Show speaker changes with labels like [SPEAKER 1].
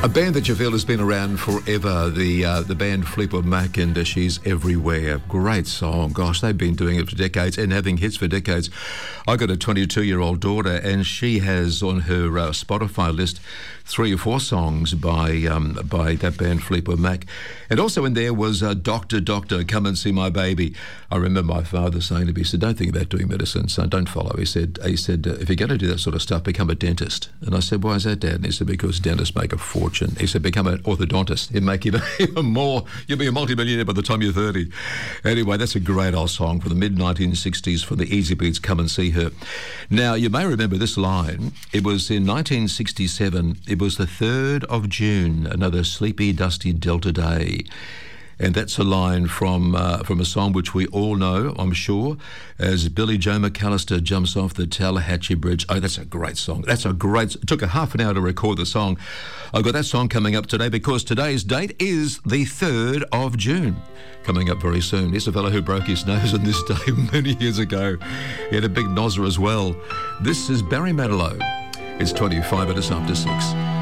[SPEAKER 1] A band that you feel has been around forever, the band Fleetwood Mac, and She's Everywhere. Great song. Gosh, they've been doing it for decades and having hits for decades. I got a 22-year-old daughter, and she has on her Spotify list 3 or 4 songs by that band Fleetwood Mac. And also in there was Doctor, Doctor, Come and See My Baby. I remember my father saying to me, he said, don't think about doing medicine, son, don't follow. He said, if you're going to do that sort of stuff, become a dentist. And I said, why is that, Dad? And he said, because dentists make a fortune. He said, become an orthodontist. It'll make even more. You'll be a multi-millionaire by the time you're 30. Anyway, that's a great old song from the mid-1960s from the Easy Beats, Come and See Her. Now, you may remember this line. It was in 1967. It was the 3rd of June, another sleepy, dusty Delta day. And that's a line from a song which we all know, I'm sure, as Billy Joe McAllister jumps off the Tallahatchie Bridge. Oh, that's a great song. It took a half an hour to record the song. I've got that song coming up today because today's date is the 3rd of June. Coming up very soon. Here's a fellow who broke his nose on this day many years ago. He had a big nozzer as well. This is Barry Manilow. It's 25 minutes after 6.